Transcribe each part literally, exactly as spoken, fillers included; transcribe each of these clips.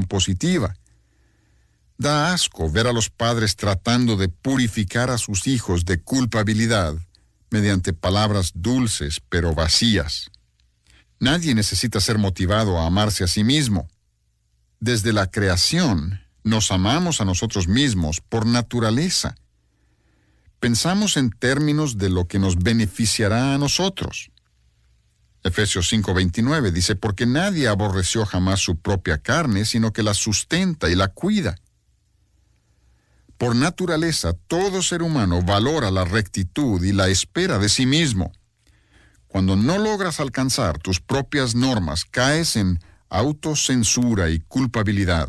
emoción positiva. Da asco ver a los padres tratando de purificar a sus hijos de culpabilidad mediante palabras dulces pero vacías. Nadie necesita ser motivado a amarse a sí mismo. Desde la creación, nos amamos a nosotros mismos por naturaleza. Pensamos en términos de lo que nos beneficiará a nosotros. Efesios cinco veintinueve dice, porque nadie aborreció jamás su propia carne, sino que la sustenta y la cuida. Por naturaleza, todo ser humano valora la rectitud y la espera de sí mismo. Cuando no logras alcanzar tus propias normas, caes en autocensura y culpabilidad.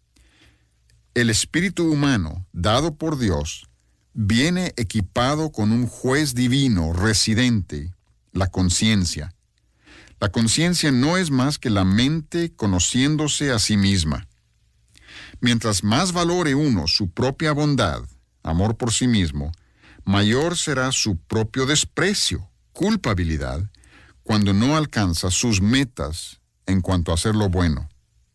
El espíritu humano, dado por Dios, viene equipado con un juez divino residente, la conciencia. La conciencia no es más que la mente conociéndose a sí misma. Mientras más valore uno su propia bondad, amor por sí mismo, mayor será su propio desprecio, culpabilidad, cuando no alcanza sus metas en cuanto a hacer lo bueno.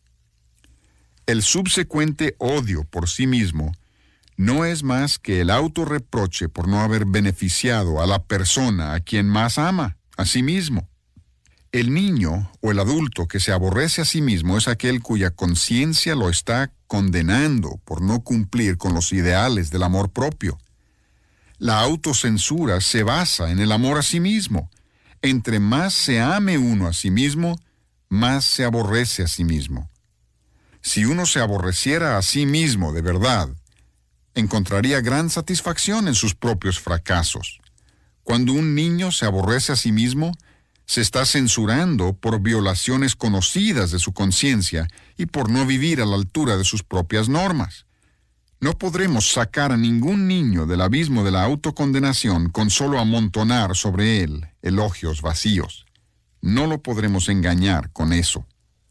El subsecuente odio por sí mismo no es más que el autorreproche por no haber beneficiado a la persona a quien más ama, a sí mismo. El niño o el adulto que se aborrece a sí mismo es aquel cuya conciencia lo está condenando por no cumplir con los ideales del amor propio. La autocensura se basa en el amor a sí mismo. Entre más se ame uno a sí mismo, más se aborrece a sí mismo. Si uno se aborreciera a sí mismo de verdad, encontraría gran satisfacción en sus propios fracasos. Cuando un niño se aborrece a sí mismo, se está censurando por violaciones conocidas de su conciencia y por no vivir a la altura de sus propias normas. No podremos sacar a ningún niño del abismo de la autocondenación con solo amontonar sobre él elogios vacíos. No lo podremos engañar con eso.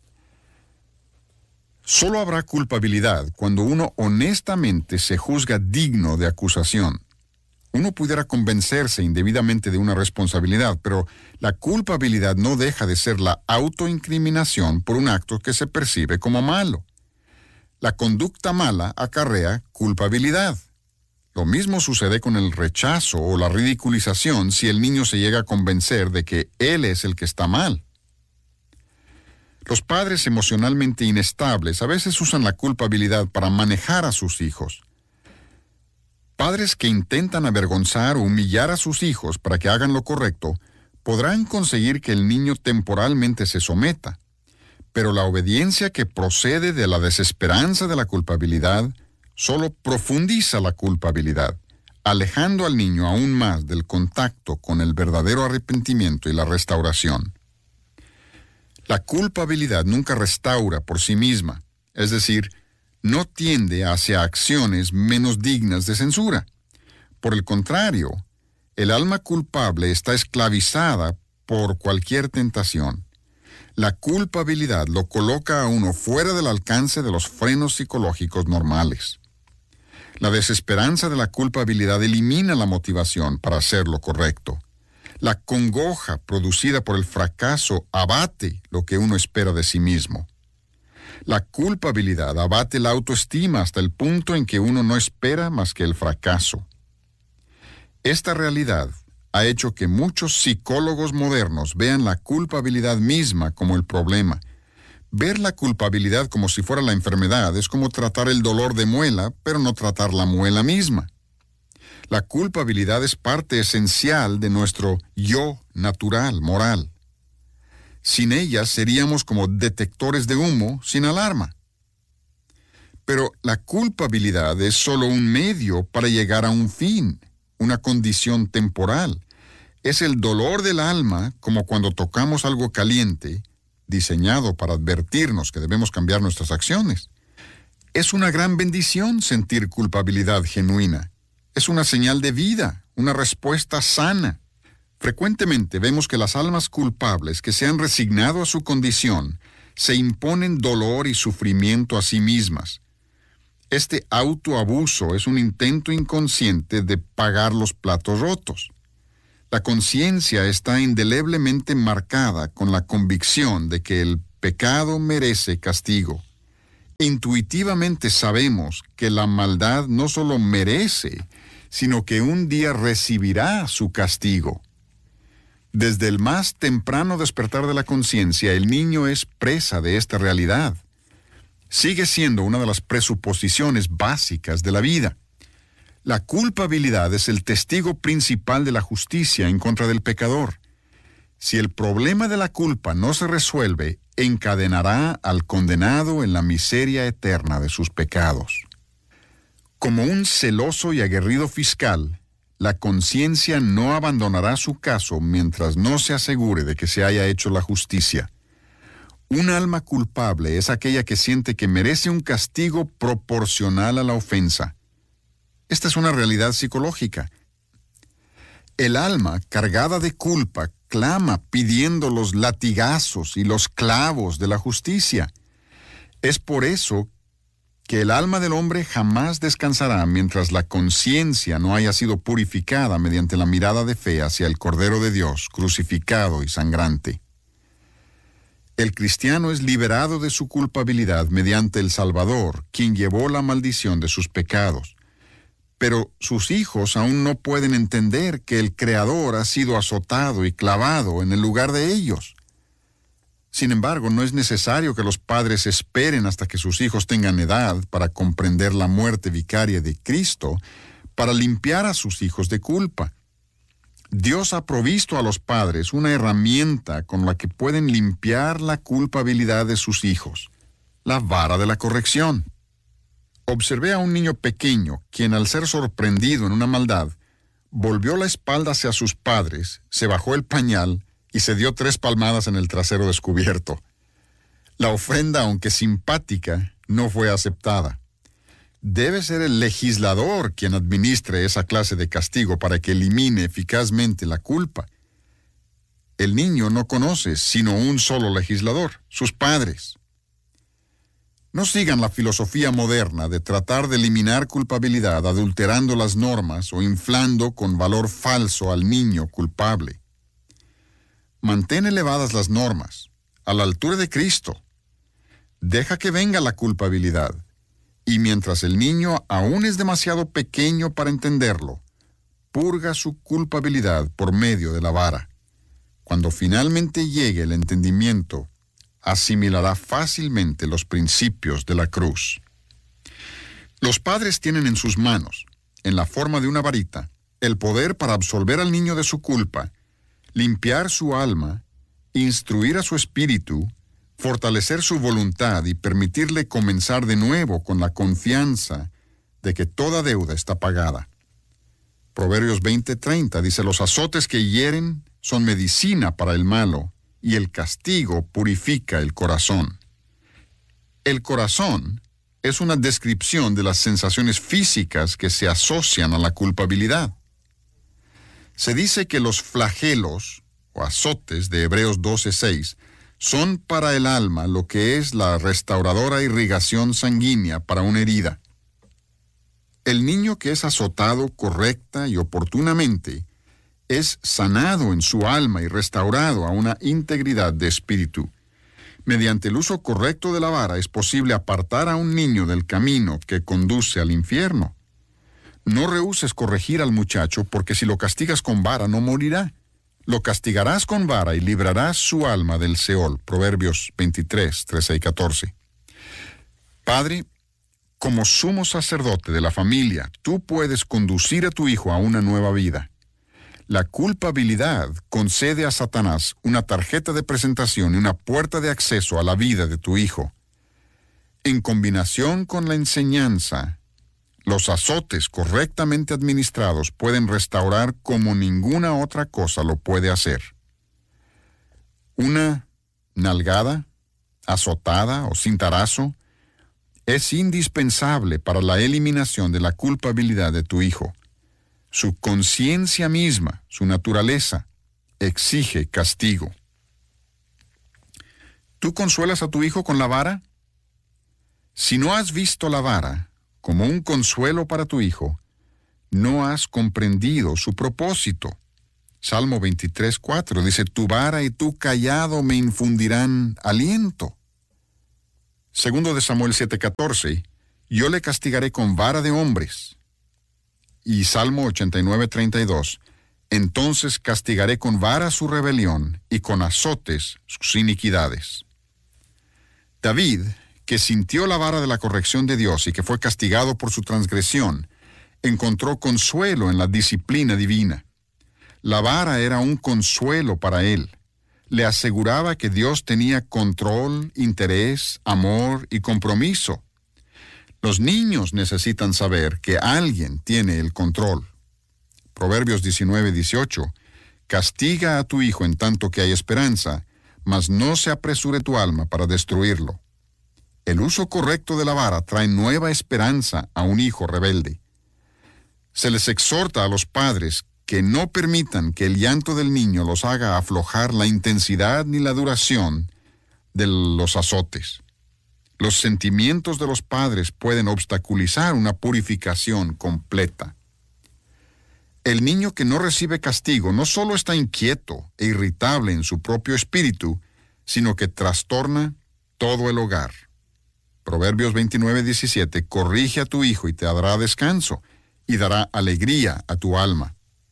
Solo habrá culpabilidad cuando uno honestamente se juzga digno de acusación. Uno pudiera convencerse indebidamente de una responsabilidad, pero la culpabilidad no deja de ser la autoincriminación por un acto que se percibe como malo. La conducta mala acarrea culpabilidad. Lo mismo sucede con el rechazo o la ridiculización si el niño se llega a convencer de que él es el que está mal. Los padres emocionalmente inestables a veces usan la culpabilidad para manejar a sus hijos. Padres que intentan avergonzar o humillar a sus hijos para que hagan lo correcto podrán conseguir que el niño temporalmente se someta, pero la obediencia que procede de la desesperanza de la culpabilidad solo profundiza la culpabilidad, alejando al niño aún más del contacto con el verdadero arrepentimiento y la restauración. La culpabilidad nunca restaura por sí misma, es decir, no tiende hacia acciones menos dignas de censura. Por el contrario, el alma culpable está esclavizada por cualquier tentación. La culpabilidad lo coloca a uno fuera del alcance de los frenos psicológicos normales. La desesperanza de la culpabilidad elimina la motivación para hacer lo correcto. La congoja producida por el fracaso abate lo que uno espera de sí mismo. La culpabilidad abate la autoestima hasta el punto en que uno no espera más que el fracaso. Esta realidad ha hecho que muchos psicólogos modernos vean la culpabilidad misma como el problema. Ver la culpabilidad como si fuera la enfermedad es como tratar el dolor de muela, pero no tratar la muela misma. La culpabilidad es parte esencial de nuestro yo natural, moral. Sin ella seríamos como detectores de humo sin alarma. Pero la culpabilidad es solo un medio para llegar a un fin, una condición temporal. Es el dolor del alma, como cuando tocamos algo caliente, diseñado para advertirnos que debemos cambiar nuestras acciones. Es una gran bendición sentir culpabilidad genuina. Es una señal de vida, una respuesta sana. Frecuentemente vemos que las almas culpables que se han resignado a su condición se imponen dolor y sufrimiento a sí mismas. Este autoabuso es un intento inconsciente de pagar los platos rotos. La conciencia está indeleblemente marcada con la convicción de que el pecado merece castigo Intuitivamente sabemos que la maldad no solo merece, sino que un día recibirá su castigo. Desde el más temprano despertar de la conciencia, el niño es presa de esta realidad. Sigue siendo una de las presuposiciones básicas de la vida. La culpabilidad es el testigo principal de la justicia en contra del pecador. Si el problema de la culpa no se resuelve, encadenará al condenado en la miseria eterna de sus pecados. Como un celoso y aguerrido fiscal, la conciencia no abandonará su caso mientras no se asegure de que se haya hecho la justicia. Un alma culpable es aquella que siente que merece un castigo proporcional a la ofensa. Esta es una realidad psicológica. El alma cargada de culpa clama pidiendo los latigazos y los clavos de la justicia. Es por eso que el alma del hombre jamás descansará mientras la conciencia no haya sido purificada mediante la mirada de fe hacia el Cordero de Dios, crucificado y sangrante. El cristiano es liberado de su culpabilidad mediante el Salvador, quien llevó la maldición de sus pecados. Pero sus hijos aún no pueden entender que el Creador ha sido azotado y clavado en el lugar de ellos. Sin embargo, no es necesario que los padres esperen hasta que sus hijos tengan edad para comprender la muerte vicaria de Cristo, para limpiar a sus hijos de culpa. Dios ha provisto a los padres una herramienta con la que pueden limpiar la culpabilidad de sus hijos: la vara de la corrección. Observé a un niño pequeño, quien al ser sorprendido en una maldad, volvió la espalda hacia sus padres, se bajó el pañal y se dio tres palmadas en el trasero descubierto. La ofrenda, aunque simpática, no fue aceptada. Debe ser el legislador quien administre esa clase de castigo para que elimine eficazmente la culpa. El niño no conoce sino un solo legislador: sus padres. No sigan la filosofía moderna de tratar de eliminar culpabilidad adulterando las normas o inflando con valor falso al niño culpable. Mantén elevadas las normas, a la altura de Cristo. Deja que venga la culpabilidad, y mientras el niño aún es demasiado pequeño para entenderlo, purga su culpabilidad por medio de la vara. Cuando finalmente llegue el entendimiento, asimilará fácilmente los principios de la cruz. Los padres tienen en sus manos, en la forma de una varita, el poder para absolver al niño de su culpa, limpiar su alma, instruir a su espíritu, fortalecer su voluntad y permitirle comenzar de nuevo con la confianza de que toda deuda está pagada. Proverbios veinte treinta dice: los azotes que hieren son medicina para el malo, y el castigo purifica el corazón. El corazón es una descripción de las sensaciones físicas que se asocian a la culpabilidad. Se dice que los flagelos o azotes de Hebreos doce seis son para el alma lo que es la restauradora irrigación sanguínea para una herida. El niño que es azotado correcta y oportunamente es sanado en su alma y restaurado a una integridad de espíritu. Mediante el uso correcto de la vara es posible apartar a un niño del camino que conduce al infierno. No rehúses corregir al muchacho, porque si lo castigas con vara no morirá. Lo castigarás con vara y librarás su alma del Seol. Proverbios veintitrés, trece y catorce. Padre, como sumo sacerdote de la familia, tú puedes conducir a tu hijo a una nueva vida. La culpabilidad concede a Satanás una tarjeta de presentación y una puerta de acceso a la vida de tu hijo. En combinación con la enseñanza, los azotes correctamente administrados pueden restaurar como ninguna otra cosa lo puede hacer. Una nalgada, azotada o cintarazo es indispensable para la eliminación de la culpabilidad de tu hijo. Su conciencia misma, su naturaleza, exige castigo. ¿Tú consuelas a tu hijo con la vara? Si no has visto la vara como un consuelo para tu hijo, no has comprendido su propósito. Salmo veintitrés cuatro dice: tu vara y tu cayado me infundirán aliento. Segundo de Samuel siete catorce, yo le castigaré con vara de hombres. Y Salmo ochenta y nueve treinta y dos, entonces castigaré con vara su rebelión y con azotes sus iniquidades. David, que sintió la vara de la corrección de Dios y que fue castigado por su transgresión, encontró consuelo en la disciplina divina. La vara era un consuelo para él. Le aseguraba que Dios tenía control, interés, amor y compromiso. Los niños necesitan saber que alguien tiene el control. Proverbios diecinueve dieciocho, castiga a tu hijo en tanto que hay esperanza, mas no se apresure tu alma para destruirlo. El uso correcto de la vara trae nueva esperanza a un hijo rebelde. Se les exhorta a los padres que no permitan que el llanto del niño los haga aflojar la intensidad ni la duración de los azotes. Los sentimientos de los padres pueden obstaculizar una purificación completa. El niño que no recibe castigo no solo está inquieto e irritable en su propio espíritu, sino que trastorna todo el hogar. Proverbios veintinueve diecisiete, corrige a tu hijo y te dará descanso, y dará alegría a tu alma.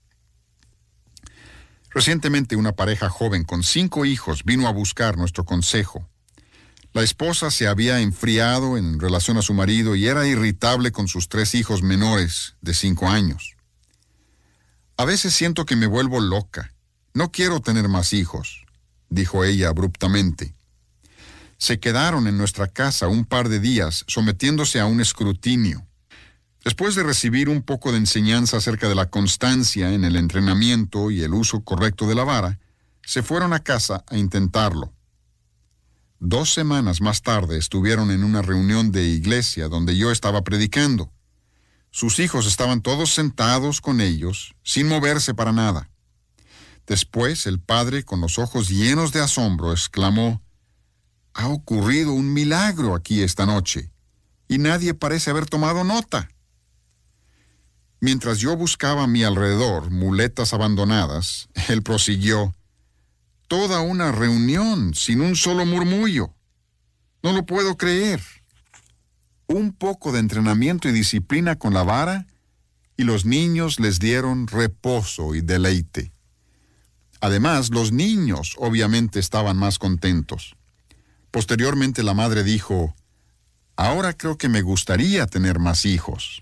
Recientemente una pareja joven con cinco hijos vino a buscar nuestro consejo. La esposa se había enfriado en relación a su marido y era irritable con sus tres hijos menores de cinco años. A veces siento que me vuelvo loca. No quiero tener más hijos, dijo ella abruptamente. Se quedaron en nuestra casa un par de días sometiéndose a un escrutinio. Después de recibir un poco de enseñanza acerca de la constancia en el entrenamiento y el uso correcto de la vara, se fueron a casa a intentarlo. Dos semanas más tarde estuvieron en una reunión de iglesia donde yo estaba predicando. Sus hijos estaban todos sentados con ellos, sin moverse para nada. Después el padre, con los ojos llenos de asombro, exclamó: «Ha ocurrido un milagro aquí esta noche, y nadie parece haber tomado nota». Mientras yo buscaba a mi alrededor muletas abandonadas, él prosiguió: «Toda una reunión sin un solo murmullo. No lo puedo creer. Un poco de entrenamiento y disciplina con la vara, y los niños les dieron reposo y deleite. Además, los niños obviamente estaban más contentos. Posteriormente la madre dijo: «Ahora creo que me gustaría tener más hijos».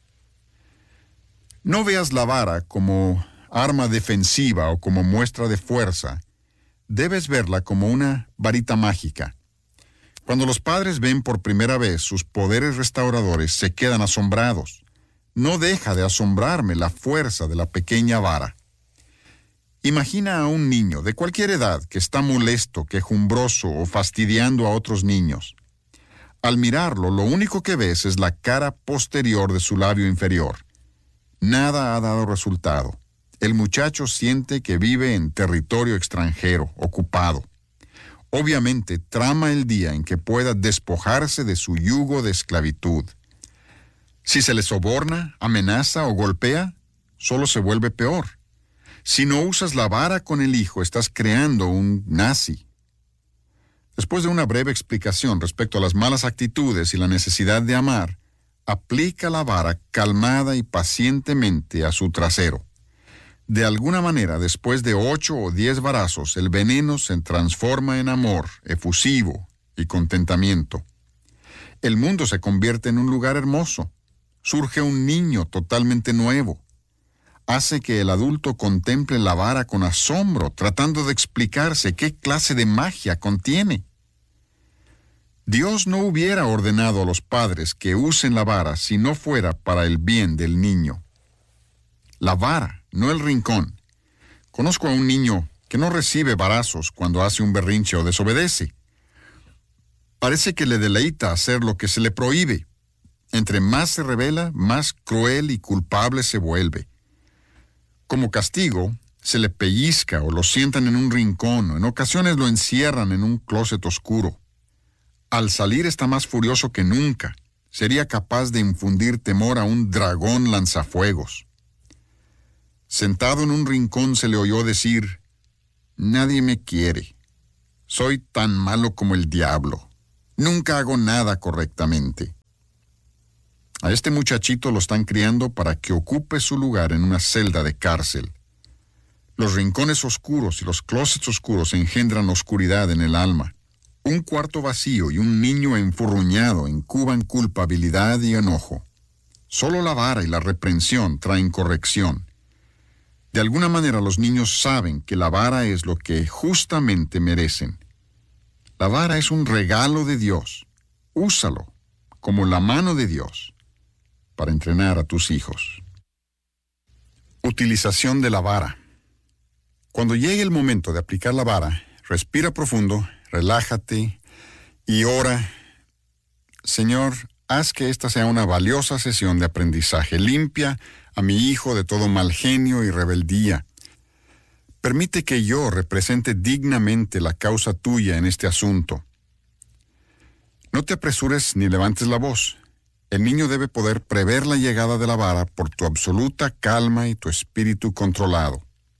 No veas la vara como arma defensiva o como muestra de fuerza. Debes verla como una varita mágica. Cuando los padres ven por primera vez sus poderes restauradores, se quedan asombrados. No deja de asombrarme la fuerza de la pequeña vara. Imagina a un niño de cualquier edad que está molesto, quejumbroso o fastidiando a otros niños. Al mirarlo, lo único que ves es la cara posterior de su labio inferior. Nada ha dado resultado. El muchacho siente que vive en territorio extranjero, ocupado. Obviamente trama el día en que pueda despojarse de su yugo de esclavitud. Si se le soborna, amenaza o golpea, solo se vuelve peor. Si no usas la vara con el hijo, estás creando un nazi. Después de una breve explicación respecto a las malas actitudes y la necesidad de amar, aplica la vara calmada y pacientemente a su trasero. De alguna manera, después de ocho o diez varazos, el veneno se transforma en amor, efusivo y contentamiento. El mundo se convierte en un lugar hermoso. Surge un niño totalmente nuevo. Hace que el adulto contemple la vara con asombro, tratando de explicarse qué clase de magia contiene. Dios no hubiera ordenado a los padres que usen la vara si no fuera para el bien del niño. La vara, no el rincón. Conozco a un niño que no recibe varazos cuando hace un berrinche o desobedece. Parece que le deleita hacer lo que se le prohíbe. Entre más se revela, más cruel y culpable se vuelve. Como castigo, se le pellizca o lo sientan en un rincón o en ocasiones lo encierran en un closet oscuro. Al salir está más furioso que nunca. Sería capaz de infundir temor a un dragón lanzafuegos. Sentado en un rincón se le oyó decir: «Nadie me quiere. Soy tan malo como el diablo. Nunca hago nada correctamente. A este muchachito lo están criando para que ocupe su lugar en una celda de cárcel. Los rincones oscuros y los closets oscuros engendran oscuridad en el alma. Un cuarto vacío y un niño enfurruñado incuban culpabilidad y enojo. Solo la vara y la reprensión traen corrección. De alguna manera los niños saben que la vara es lo que justamente merecen. La vara es un regalo de Dios. Úsalo como la mano de Dios para entrenar a tus hijos. Utilización de la vara. Cuando llegue el momento de aplicar la vara, respira profundo, relájate y ora. Señor, haz que esta sea una valiosa sesión de aprendizaje. Limpia a mi hijo de todo mal genio y rebeldía. Permite que yo represente dignamente la causa tuya en este asunto. No te apresures ni levantes la voz. El niño debe poder prever la llegada de la vara por tu absoluta calma y tu espíritu controlado.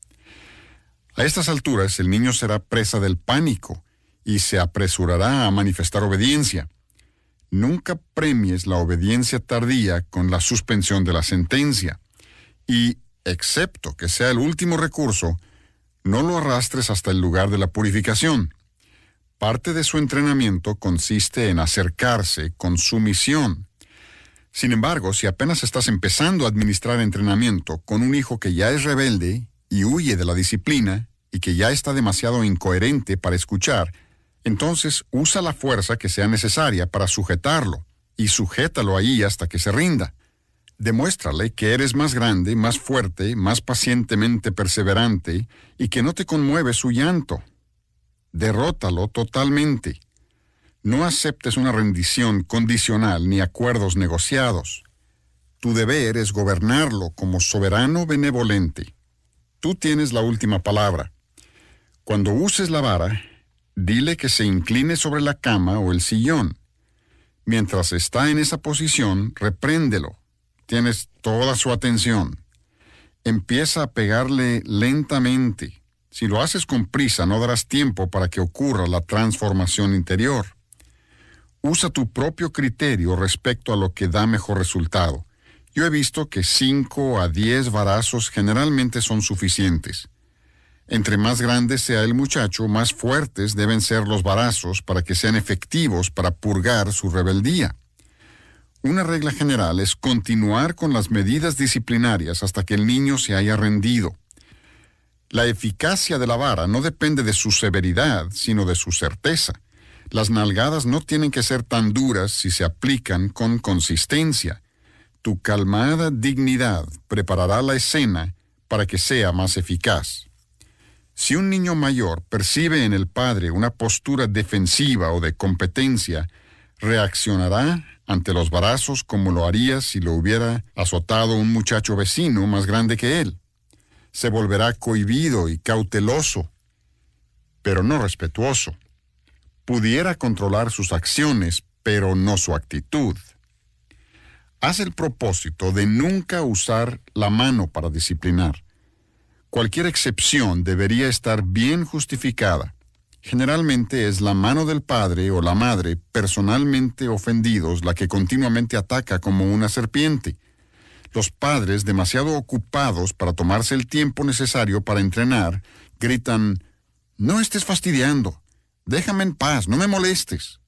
A estas alturas, el niño será presa del pánico y se apresurará a manifestar obediencia. Nunca premies la obediencia tardía con la suspensión de la sentencia. Y, excepto que sea el último recurso, no lo arrastres hasta el lugar de la purificación. Parte de su entrenamiento consiste en acercarse con sumisión. Sin embargo, si apenas estás empezando a administrar entrenamiento con un hijo que ya es rebelde y huye de la disciplina y que ya está demasiado incoherente para escuchar, entonces usa la fuerza que sea necesaria para sujetarlo y sujétalo ahí hasta que se rinda. Demuéstrale que eres más grande, más fuerte, más pacientemente perseverante y que no te conmueve su llanto. Derrótalo totalmente. No aceptes una rendición condicional ni acuerdos negociados. Tu deber es gobernarlo como soberano benevolente. Tú tienes la última palabra. Cuando uses la vara, dile que se incline sobre la cama o el sillón. Mientras está en esa posición, repréndelo. Tienes toda su atención. Empieza a pegarle lentamente. Si lo haces con prisa, no darás tiempo para que ocurra la transformación interior. Usa tu propio criterio respecto a lo que da mejor resultado. Yo he visto que cinco a diez varazos generalmente son suficientes. Entre más grande sea el muchacho, más fuertes deben ser los varazos para que sean efectivos para purgar su rebeldía. Una regla general es continuar con las medidas disciplinarias hasta que el niño se haya rendido. La eficacia de la vara no depende de su severidad, sino de su certeza. Las nalgadas no tienen que ser tan duras si se aplican con consistencia. Tu calmada dignidad preparará la escena para que sea más eficaz. Si un niño mayor percibe en el padre una postura defensiva o de competencia, reaccionará ante los varazos como lo haría si lo hubiera azotado un muchacho vecino más grande que él. Se volverá cohibido y cauteloso, pero no respetuoso. Pudiera controlar sus acciones, pero no su actitud. Haz el propósito de nunca usar la mano para disciplinar. Cualquier excepción debería estar bien justificada. Generalmente es la mano del padre o la madre personalmente ofendidos la que continuamente ataca como una serpiente. Los padres, demasiado ocupados para tomarse el tiempo necesario para entrenar, gritan: «No estés fastidiando, déjame en paz, no me molestes».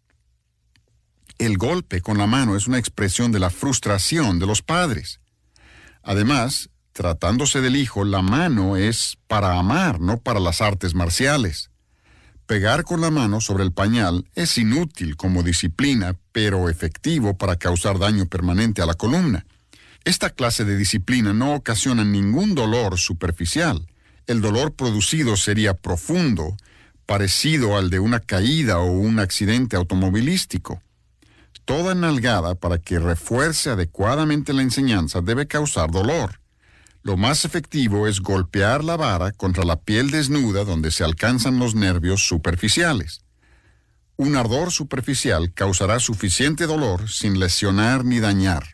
El golpe con la mano es una expresión de la frustración de los padres. Además, tratándose del hijo, la mano es para amar, no para las artes marciales. Pegar con la mano sobre el pañal es inútil como disciplina, pero efectivo para causar daño permanente a la columna. Esta clase de disciplina no ocasiona ningún dolor superficial. El dolor producido sería profundo, parecido al de una caída o un accidente automovilístico. Toda nalgada, para que refuerce adecuadamente la enseñanza, debe causar dolor. Lo más efectivo es golpear la vara contra la piel desnuda donde se alcanzan los nervios superficiales. Un ardor superficial causará suficiente dolor sin lesionar ni dañar.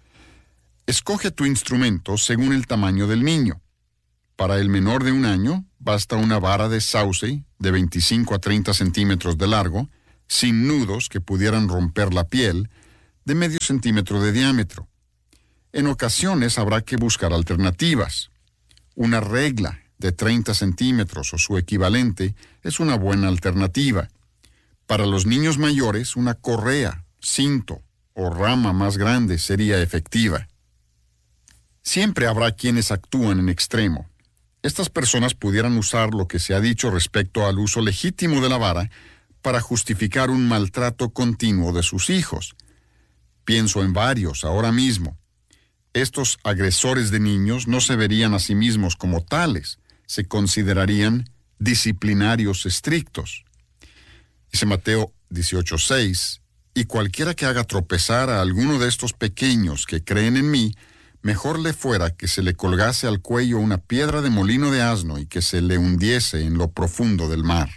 Escoge tu instrumento según el tamaño del niño. Para el menor de un año, basta una vara de sauce de veinticinco a treinta centímetros de largo, sin nudos que pudieran romper la piel, de medio centímetro de diámetro. En ocasiones habrá que buscar alternativas. Una regla de treinta centímetros o su equivalente es una buena alternativa. Para los niños mayores, una correa, cinto o rama más grande sería efectiva. Siempre habrá quienes actúan en extremo. Estas personas pudieran usar lo que se ha dicho respecto al uso legítimo de la vara para justificar un maltrato continuo de sus hijos. Pienso en varios ahora mismo. Estos agresores de niños no se verían a sí mismos como tales, se considerarían disciplinarios estrictos. Dice Mateo dieciocho seis, y cualquiera que haga tropezar a alguno de estos pequeños que creen en mí, mejor le fuera que se le colgase al cuello una piedra de molino de asno y que se le hundiese en lo profundo del mar.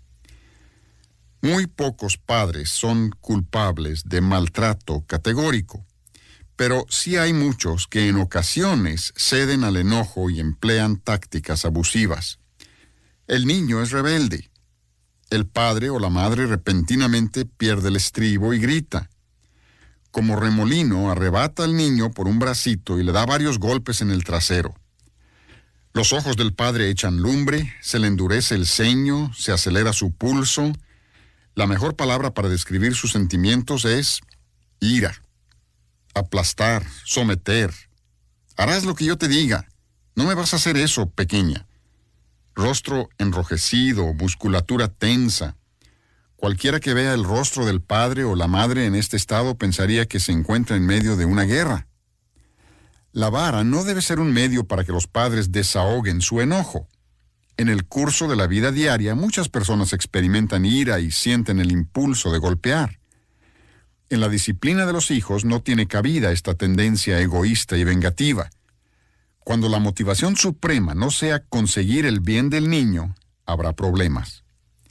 Muy pocos padres son culpables de maltrato categórico, pero sí hay muchos que en ocasiones ceden al enojo y emplean tácticas abusivas. El niño es rebelde. El padre o la madre repentinamente pierde el estribo y grita. Como remolino, arrebata al niño por un bracito y le da varios golpes en el trasero. Los ojos del padre echan lumbre, se le endurece el ceño, se acelera su pulso. La mejor palabra para describir sus sentimientos es ira. Aplastar, someter. Harás lo que yo te diga. No me vas a hacer eso, pequeña. Rostro enrojecido, musculatura tensa. Cualquiera que vea el rostro del padre o la madre en este estado pensaría que se encuentra en medio de una guerra. La vara no debe ser un medio para que los padres desahoguen su enojo. En el curso de la vida diaria, muchas personas experimentan ira y sienten el impulso de golpear. En la disciplina de los hijos no tiene cabida esta tendencia egoísta y vengativa. Cuando la motivación suprema no sea conseguir el bien del niño, habrá problemas.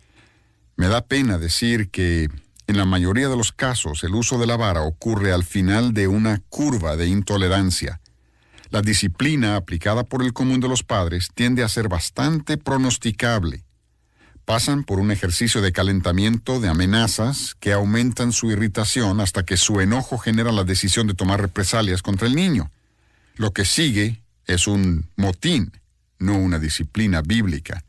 Me da pena decir que, en la mayoría de los casos, el uso de la vara ocurre al final de una curva de intolerancia. La disciplina aplicada por el común de los padres tiende a ser bastante pronosticable. Pasan por un ejercicio de calentamiento de amenazas que aumentan su irritación hasta que su enojo genera la decisión de tomar represalias contra el niño. Lo que sigue es un motín, no una disciplina bíblica.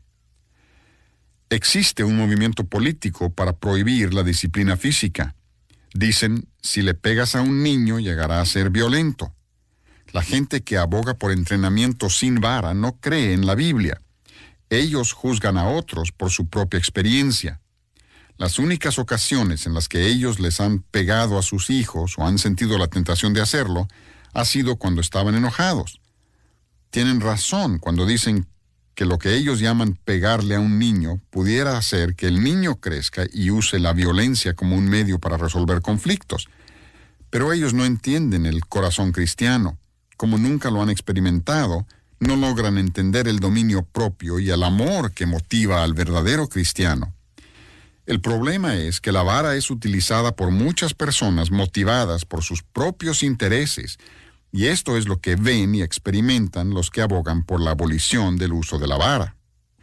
Existe un movimiento político para prohibir la disciplina física. Dicen, si le pegas a un niño llegará a ser violento. La gente que aboga por entrenamiento sin vara no cree en la Biblia. Ellos juzgan a otros por su propia experiencia. Las únicas ocasiones en las que ellos les han pegado a sus hijos o han sentido la tentación de hacerlo ha sido cuando estaban enojados. Tienen razón cuando dicen que lo que ellos llaman pegarle a un niño pudiera hacer que el niño crezca y use la violencia como un medio para resolver conflictos. Pero ellos no entienden el corazón cristiano. Como nunca lo han experimentado, no logran entender el dominio propio y el amor que motiva al verdadero cristiano. El problema es que la vara es utilizada por muchas personas motivadas por sus propios intereses, y esto es lo que ven y experimentan los que abogan por la abolición del uso de la vara.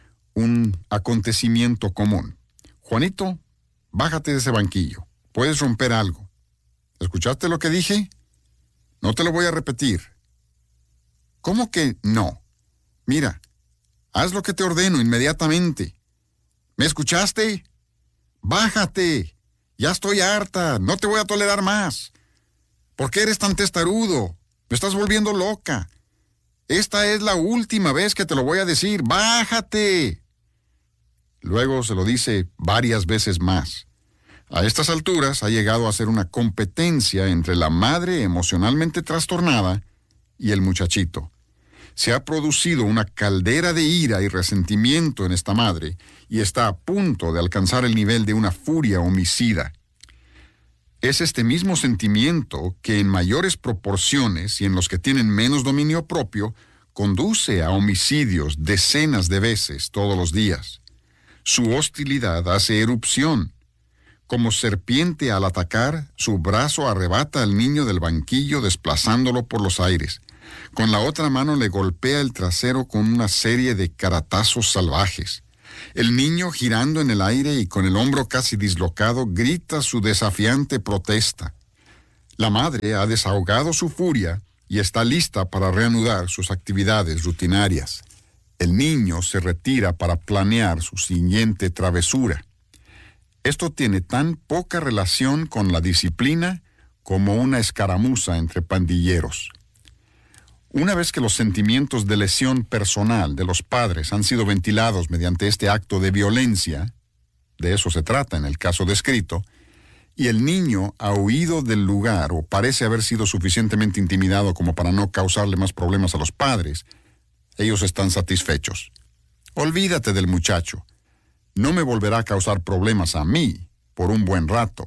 Un acontecimiento común. Juanito, bájate de ese banquillo. Puedes romper algo. ¿Escuchaste lo que dije? No te lo voy a repetir. ¿Cómo que no? Mira, haz lo que te ordeno inmediatamente. ¿Me escuchaste? Bájate. Ya estoy harta. No te voy a tolerar más. ¿Por qué eres tan testarudo? Me estás volviendo loca. Esta es la última vez que te lo voy a decir. ¡Bájate! Luego se lo dice varias veces más. A estas alturas ha llegado a ser una competencia entre la madre emocionalmente trastornada y el muchachito. Se ha producido una caldera de ira y resentimiento en esta madre y está a punto de alcanzar el nivel de una furia homicida. Es este mismo sentimiento que en mayores proporciones y en los que tienen menos dominio propio, conduce a homicidios decenas de veces todos los días. Su hostilidad hace erupción. Como serpiente al atacar, su brazo arrebata al niño del banquillo desplazándolo por los aires. Con la otra mano le golpea el trasero con una serie de caratazos salvajes. El niño, girando en el aire y con el hombro casi dislocado, grita su desafiante protesta. La madre ha desahogado su furia y está lista para reanudar sus actividades rutinarias. El niño se retira para planear su siguiente travesura. Esto tiene tan poca relación con la disciplina como una escaramuza entre pandilleros. Una vez que los sentimientos de lesión personal de los padres han sido ventilados mediante este acto de violencia, de eso se trata en el caso descrito, y el niño ha huido del lugar o parece haber sido suficientemente intimidado como para no causarle más problemas a los padres, ellos están satisfechos. Olvídate del muchacho. No me volverá a causar problemas a mí por un buen rato.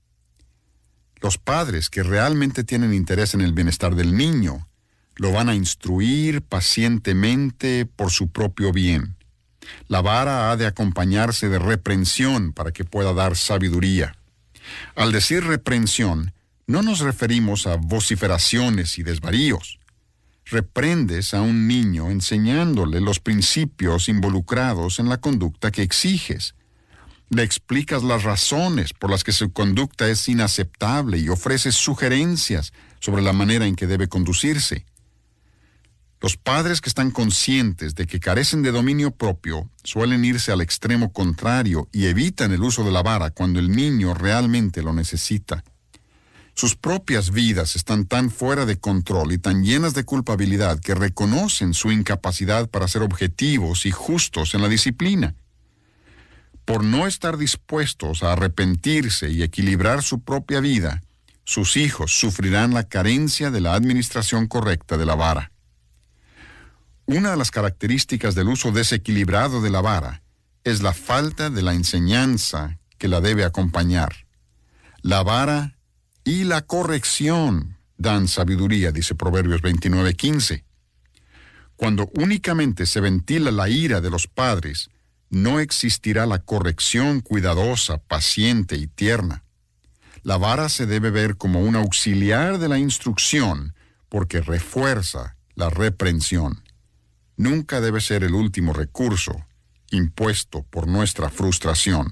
Los padres que realmente tienen interés en el bienestar del niño lo van a instruir pacientemente por su propio bien. La vara ha de acompañarse de reprensión para que pueda dar sabiduría. Al decir reprensión, no nos referimos a vociferaciones y desvaríos. Reprendes a un niño enseñándole los principios involucrados en la conducta que exiges. Le explicas las razones por las que su conducta es inaceptable y ofreces sugerencias sobre la manera en que debe conducirse. Los padres que están conscientes de que carecen de dominio propio suelen irse al extremo contrario y evitan el uso de la vara cuando el niño realmente lo necesita. Sus propias vidas están tan fuera de control y tan llenas de culpabilidad que reconocen su incapacidad para ser objetivos y justos en la disciplina. Por no estar dispuestos a arrepentirse y equilibrar su propia vida, sus hijos sufrirán la carencia de la administración correcta de la vara. Una de las características del uso desequilibrado de la vara es la falta de la enseñanza que la debe acompañar. La vara y la corrección dan sabiduría, dice Proverbios veintinueve quince. Cuando únicamente se ventila la ira de los padres, no existirá la corrección cuidadosa, paciente y tierna. La vara se debe ver como un auxiliar de la instrucción porque refuerza la reprensión. Nunca debe ser el último recurso impuesto por nuestra frustración.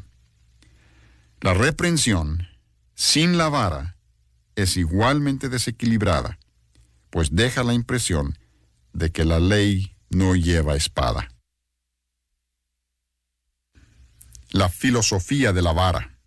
La reprensión, sin la vara, es igualmente desequilibrada, pues deja la impresión de que la ley no lleva espada. La filosofía de la vara.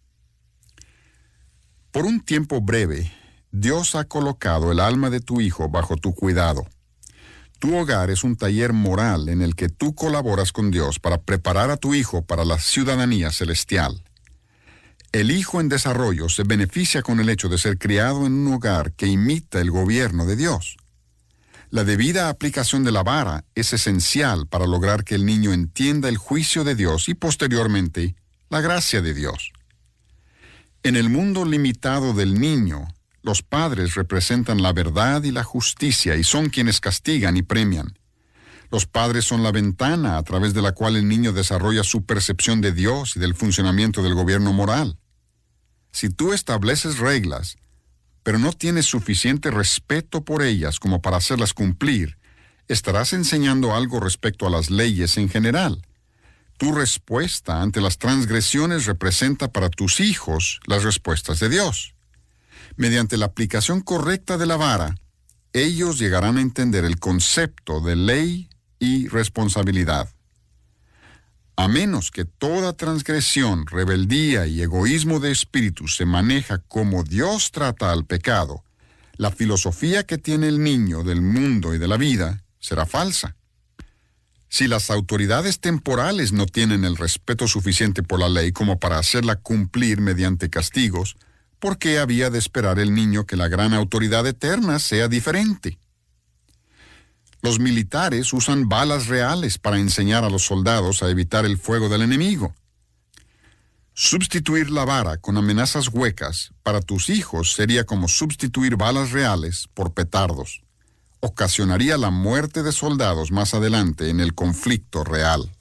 Por un tiempo breve, Dios ha colocado el alma de tu hijo bajo tu cuidado. Tu hogar es un taller moral en el que tú colaboras con Dios para preparar a tu hijo para la ciudadanía celestial. El hijo en desarrollo se beneficia con el hecho de ser criado en un hogar que imita el gobierno de Dios. La debida aplicación de la vara es esencial para lograr que el niño entienda el juicio de Dios y posteriormente la gracia de Dios. En el mundo limitado del niño, los padres representan la verdad y la justicia y son quienes castigan y premian. Los padres son la ventana a través de la cual el niño desarrolla su percepción de Dios y del funcionamiento del gobierno moral. Si tú estableces reglas, pero no tienes suficiente respeto por ellas como para hacerlas cumplir, estarás enseñando algo respecto a las leyes en general. Tu respuesta ante las transgresiones representa para tus hijos las respuestas de Dios. Mediante la aplicación correcta de la vara, ellos llegarán a entender el concepto de ley y responsabilidad. A menos que toda transgresión, rebeldía y egoísmo de espíritu se maneja como Dios trata al pecado, la filosofía que tiene el niño del mundo y de la vida será falsa. Si las autoridades temporales no tienen el respeto suficiente por la ley como para hacerla cumplir mediante castigos, ¿por qué había de esperar el niño que la gran autoridad eterna sea diferente? Los militares usan balas reales para enseñar a los soldados a evitar el fuego del enemigo. Sustituir la vara con amenazas huecas para tus hijos sería como sustituir balas reales por petardos. Ocasionaría la muerte de soldados más adelante en el conflicto real.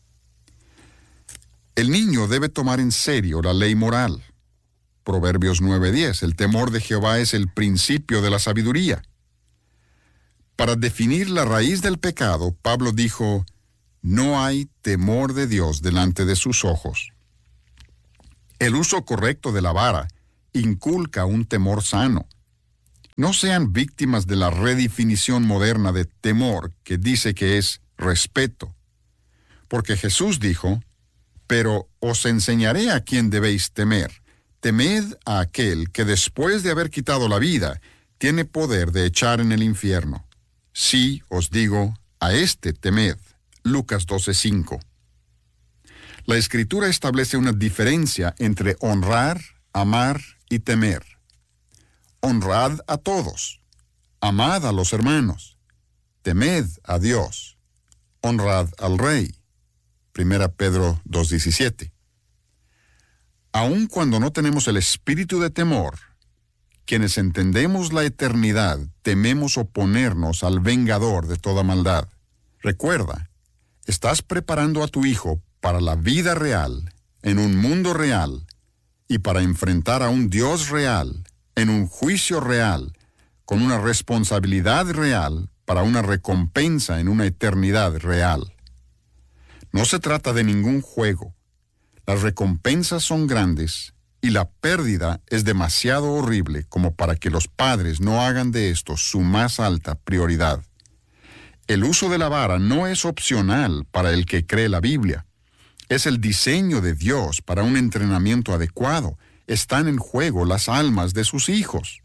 El niño debe tomar en serio la ley moral. Proverbios nueve diez, el temor de Jehová es el principio de la sabiduría. Para definir la raíz del pecado, Pablo dijo, No hay temor de Dios delante de sus ojos. El uso correcto de la vara inculca un temor sano. No sean víctimas de la redefinición moderna de temor que dice que es respeto. Porque Jesús dijo, pero os enseñaré a quién debéis temer. Temed a aquel que después de haber quitado la vida, tiene poder de echar en el infierno. Sí, os digo, a este temed. Lucas doce cinco. La Escritura establece una diferencia entre honrar, amar y temer. Honrad a todos. Amad a los hermanos. Temed a Dios. Honrad al Rey. Primera Pedro dos diecisiete. Aun cuando no tenemos el espíritu de temor, quienes entendemos la eternidad tememos oponernos al vengador de toda maldad. Recuerda, estás preparando a tu hijo para la vida real, en un mundo real, y para enfrentar a un Dios real, en un juicio real, con una responsabilidad real para una recompensa en una eternidad real. No se trata de ningún juego. Las recompensas son grandes y la pérdida es demasiado horrible como para que los padres no hagan de esto su más alta prioridad. El uso de la vara no es opcional para el que cree la Biblia. Es el diseño de Dios para un entrenamiento adecuado. Están en juego las almas de sus hijos.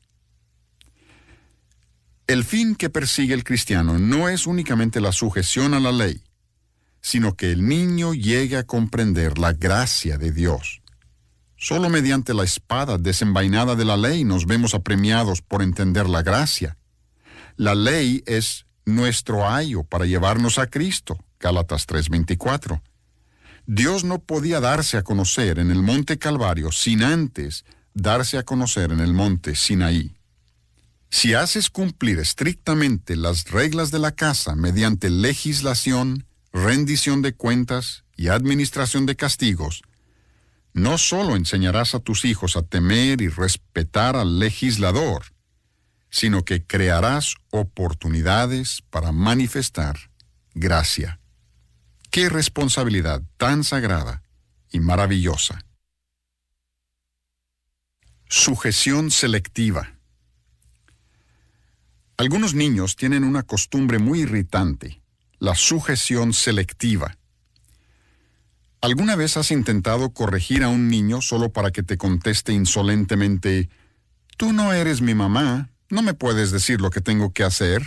El fin que persigue el cristiano no es únicamente la sujeción a la ley, sino que el niño llegue a comprender la gracia de Dios. Solo mediante la espada desenvainada de la ley nos vemos apremiados por entender la gracia. La ley es nuestro ayo para llevarnos a Cristo, Gálatas tres veinticuatro. Dios no podía darse a conocer en el monte Calvario sin antes darse a conocer en el monte Sinaí. Si haces cumplir estrictamente las reglas de la casa mediante legislación, rendición de cuentas y administración de castigos, no solo enseñarás a tus hijos a temer y respetar al legislador, sino que crearás oportunidades para manifestar gracia. ¡Qué responsabilidad tan sagrada y maravillosa! Sujeción selectiva. Algunos niños tienen una costumbre muy irritante, la sujeción selectiva. ¿Alguna vez has intentado corregir a un niño solo para que te conteste insolentemente, «Tú no eres mi mamá, no me puedes decir lo que tengo que hacer»?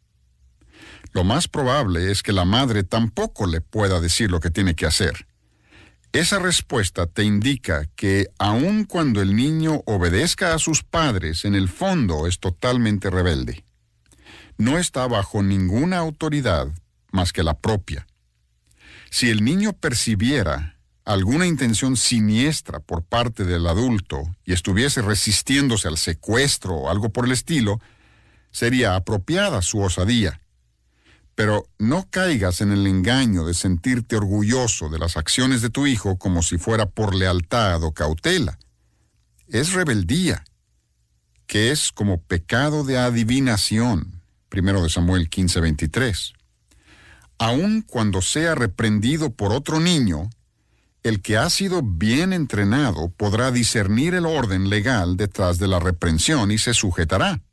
Lo más probable es que la madre tampoco le pueda decir lo que tiene que hacer. Esa respuesta te indica que aun cuando el niño obedezca a sus padres, en el fondo es totalmente rebelde. No está bajo ninguna autoridad más que la propia. Si el niño percibiera alguna intención siniestra por parte del adulto y estuviese resistiéndose al secuestro o algo por el estilo, sería apropiada su osadía. Pero no caigas en el engaño de sentirte orgulloso de las acciones de tu hijo como si fuera por lealtad o cautela. Es rebeldía, que es como pecado de adivinación. Primero de Samuel quince veintitrés. Aun cuando sea reprendido por otro niño, el que ha sido bien entrenado podrá discernir el orden legal detrás de la reprensión y se sujetará.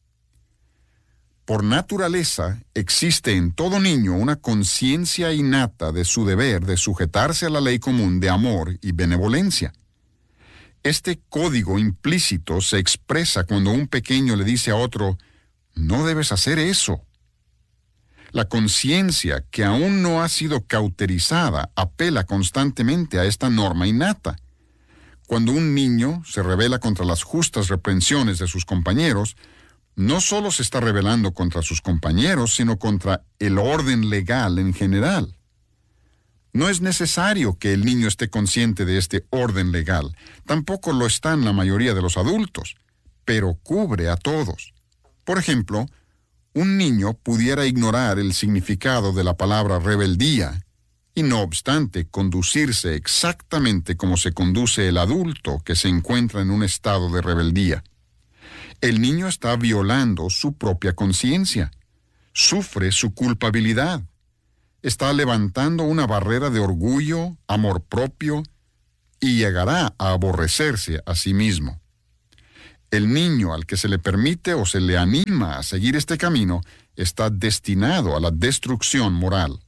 Por naturaleza, existe en todo niño una conciencia innata de su deber de sujetarse a la ley común de amor y benevolencia. Este código implícito se expresa cuando un pequeño le dice a otro, «No debes hacer eso». La conciencia que aún no ha sido cauterizada apela constantemente a esta norma innata. Cuando un niño se rebela contra las justas reprensiones de sus compañeros, no solo se está rebelando contra sus compañeros, sino contra el orden legal en general. No es necesario que el niño esté consciente de este orden legal. Tampoco lo están la mayoría de los adultos, pero cubre a todos. Por ejemplo, un niño pudiera ignorar el significado de la palabra rebeldía y, no obstante, conducirse exactamente como se conduce el adulto que se encuentra en un estado de rebeldía. El niño está violando su propia conciencia. Sufre su culpabilidad. está levantando una barrera de orgullo, amor propio, y llegará a aborrecerse a sí mismo. El niño al que se le permite o se le anima a seguir este camino está destinado a la destrucción moral.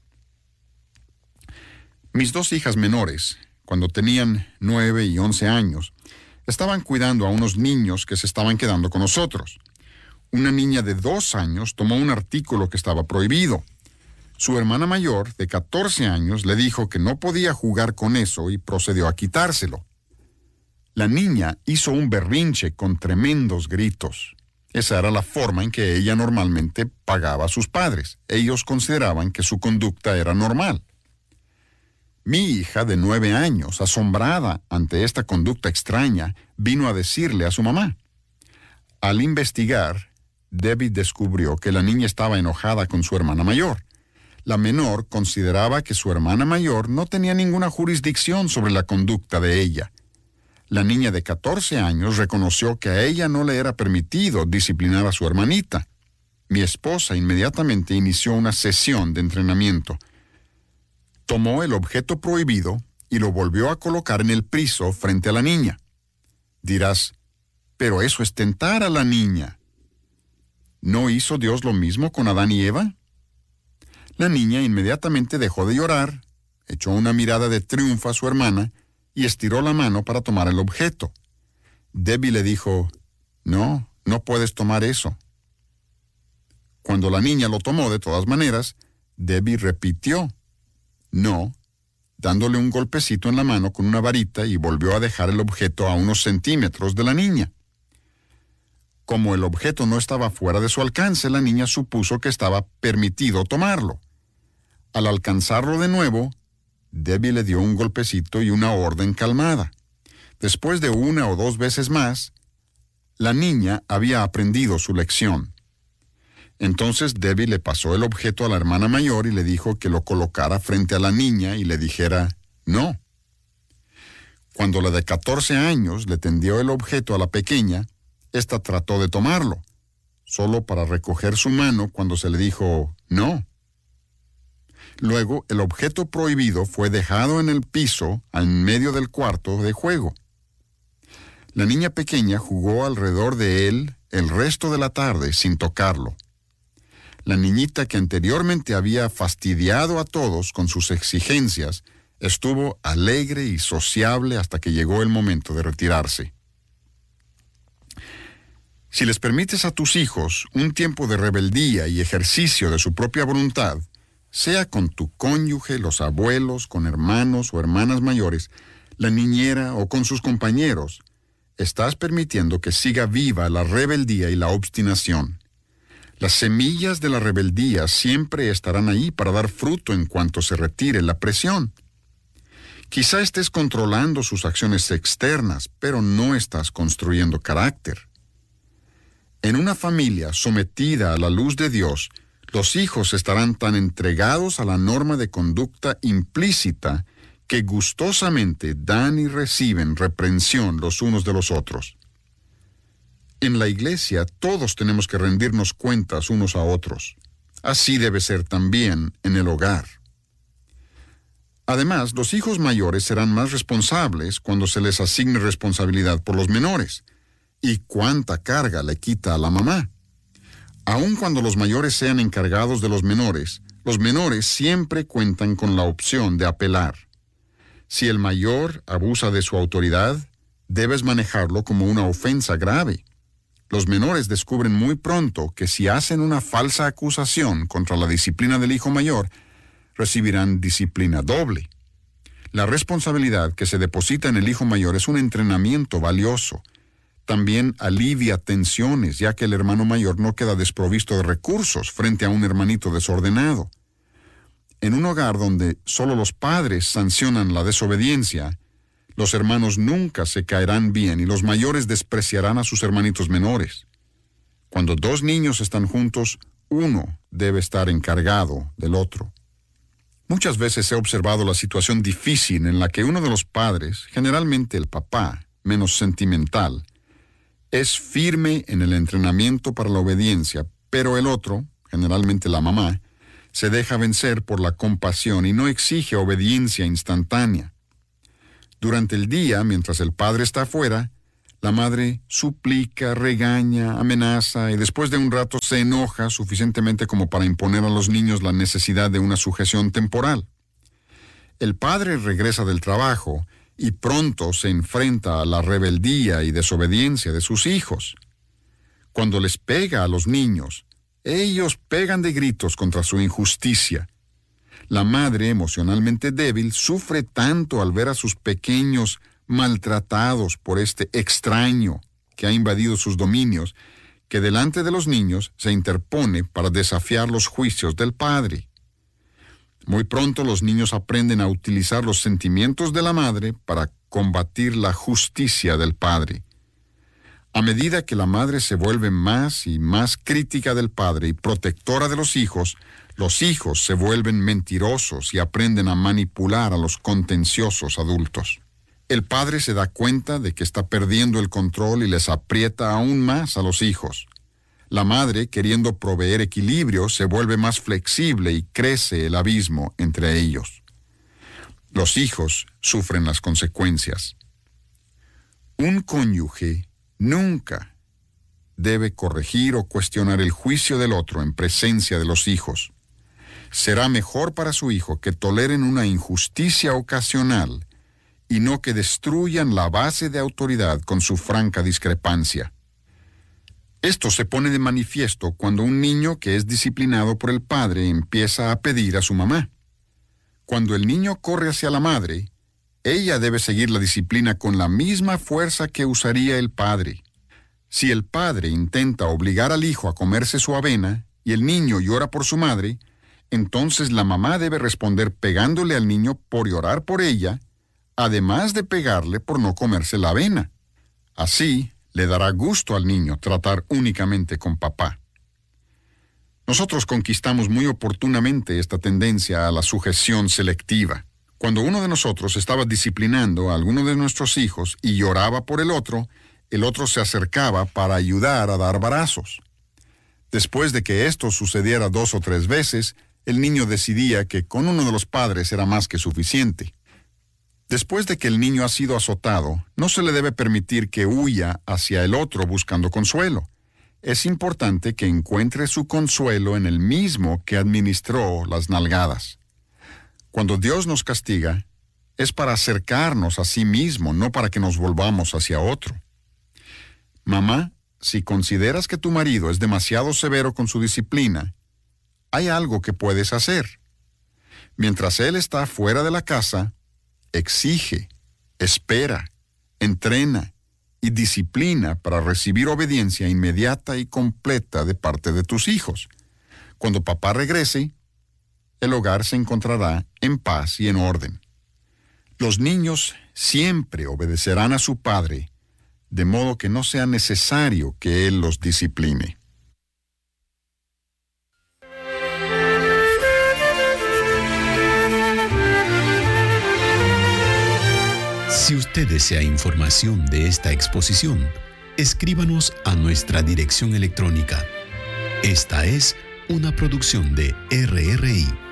Mis dos hijas menores, cuando tenían nueve y once años, estaban cuidando a unos niños que se estaban quedando con nosotros. Una niña de dos años tomó un artículo que estaba prohibido. Su hermana mayor, de catorce años, le dijo que no podía jugar con eso y procedió a quitárselo. La niña hizo un berrinche con tremendos gritos. Esa era la forma en que ella normalmente pagaba a sus padres. Ellos consideraban que su conducta era normal. Mi hija de nueve años, asombrada ante esta conducta extraña, vino a decirle a su mamá. Al investigar, Debbie descubrió que la niña estaba enojada con su hermana mayor. La menor consideraba que su hermana mayor no tenía ninguna jurisdicción sobre la conducta de ella. La niña de catorce años reconoció que a ella no le era permitido disciplinar a su hermanita. Mi esposa inmediatamente inició una sesión de entrenamiento. Tomó el objeto prohibido y lo volvió a colocar en el piso frente a la niña. Dirás, pero eso es tentar a la niña. ¿No hizo Dios lo mismo con Adán y Eva? La niña inmediatamente dejó de llorar, echó una mirada de triunfo a su hermana y estiró la mano para tomar el objeto. Debbie le dijo, no, no puedes tomar eso. Cuando la niña lo tomó de todas maneras, Debbie repitió, no, dándole un golpecito en la mano con una varita y volvió a dejar el objeto a unos centímetros de la niña. Como el objeto no estaba fuera de su alcance, la niña supuso que estaba permitido tomarlo. Al alcanzarlo de nuevo, Debbie le dio un golpecito y una orden calmada. Después de una o dos veces más, la niña había aprendido su lección. Entonces Debbie le pasó el objeto a la hermana mayor y le dijo que lo colocara frente a la niña y le dijera no. Cuando la de catorce años le tendió el objeto a la pequeña, ésta trató de tomarlo, solo para recoger su mano cuando se le dijo no. Luego, el objeto prohibido fue dejado en el piso en medio del cuarto de juego. La niña pequeña jugó alrededor de él el resto de la tarde sin tocarlo. La niñita que anteriormente había fastidiado a todos con sus exigencias estuvo alegre y sociable hasta que llegó el momento de retirarse. Si les permites a tus hijos un tiempo de rebeldía y ejercicio de su propia voluntad, sea con tu cónyuge, los abuelos, con hermanos o hermanas mayores, la niñera o con sus compañeros, estás permitiendo que siga viva la rebeldía y la obstinación. Las semillas de la rebeldía siempre estarán ahí para dar fruto en cuanto se retire la presión. Quizá estés controlando sus acciones externas, pero no estás construyendo carácter. En una familia sometida a la luz de Dios, los hijos estarán tan entregados a la norma de conducta implícita que gustosamente dan y reciben reprensión los unos de los otros. En la iglesia todos tenemos que rendirnos cuentas unos a otros. Así debe ser también en el hogar. Además, los hijos mayores serán más responsables cuando se les asigne responsabilidad por los menores. ¿Y cuánta carga le quita a la mamá? Aun cuando los mayores sean encargados de los menores, los menores siempre cuentan con la opción de apelar. Si el mayor abusa de su autoridad, debes manejarlo como una ofensa grave. Los menores descubren muy pronto que si hacen una falsa acusación contra la disciplina del hijo mayor, recibirán disciplina doble. La responsabilidad que se deposita en el hijo mayor es un entrenamiento valioso. También alivia tensiones, ya que el hermano mayor no queda desprovisto de recursos frente a un hermanito desordenado. En un hogar donde solo los padres sancionan la desobediencia, los hermanos nunca se caerán bien y los mayores despreciarán a sus hermanitos menores. Cuando dos niños están juntos, uno debe estar encargado del otro. Muchas veces he observado la situación difícil en la que uno de los padres, generalmente el papá, menos sentimental, es firme en el entrenamiento para la obediencia, pero el otro, generalmente la mamá, Se deja vencer por la compasión y no exige obediencia instantánea. Durante el día, mientras el padre está afuera, la madre suplica, regaña, amenaza y después de un rato se enoja suficientemente como para imponer a los niños la necesidad de una sujeción temporal. El padre regresa del trabajo y pronto se enfrenta a la rebeldía y desobediencia de sus hijos. Cuando les pega a los niños, ellos pegan de gritos contra su injusticia. La madre, emocionalmente débil, sufre tanto al ver a sus pequeños maltratados por este extraño que ha invadido sus dominios, que delante de los niños se interpone para desafiar los juicios del padre. Muy pronto los niños aprenden a utilizar los sentimientos de la madre para combatir la justicia del padre. A medida que la madre se vuelve más y más crítica del padre y protectora de los hijos, los hijos se vuelven mentirosos y aprenden a manipular a los contenciosos adultos. El padre se da cuenta de que está perdiendo el control y les aprieta aún más a los hijos. La madre, queriendo proveer equilibrio, se vuelve más flexible y crece el abismo entre ellos. Los hijos sufren las consecuencias. Un cónyuge nunca debe corregir o cuestionar el juicio del otro en presencia de los hijos. Será mejor para su hijo que toleren una injusticia ocasional y no que destruyan la base de autoridad con su franca discrepancia. Esto se pone de manifiesto cuando un niño que es disciplinado por el padre empieza a pedir a su mamá. Cuando el niño corre hacia la madre, ella debe seguir la disciplina con la misma fuerza que usaría el padre. Si el padre intenta obligar al hijo a comerse su avena y el niño llora por su madre, entonces la mamá debe responder pegándole al niño por llorar por ella, además de pegarle por no comerse la avena. Así, le dará gusto al niño tratar únicamente con papá. Nosotros conquistamos muy oportunamente esta tendencia a la sujeción selectiva. Cuando uno de nosotros estaba disciplinando a alguno de nuestros hijos y lloraba por el otro, el otro se acercaba para ayudar a dar abrazos. Después de que esto sucediera dos o tres veces, el niño decidía que con uno de los padres era más que suficiente. Después de que el niño ha sido azotado, no se le debe permitir que huya hacia el otro buscando consuelo. Es importante que encuentre su consuelo en el mismo que administró las nalgadas. Cuando Dios nos castiga, es para acercarnos a sí mismo, no para que nos volvamos hacia otro. Mamá, si consideras que tu marido es demasiado severo con su disciplina, hay algo que puedes hacer. Mientras él está fuera de la casa, exige, espera, entrena y disciplina para recibir obediencia inmediata y completa de parte de tus hijos. Cuando papá regrese, el hogar se encontrará en paz y en orden. Los niños siempre obedecerán a su padre, de modo que no sea necesario que él los discipline. Si usted desea información de esta exposición, escríbanos a nuestra dirección electrónica. Esta es una producción de R R I.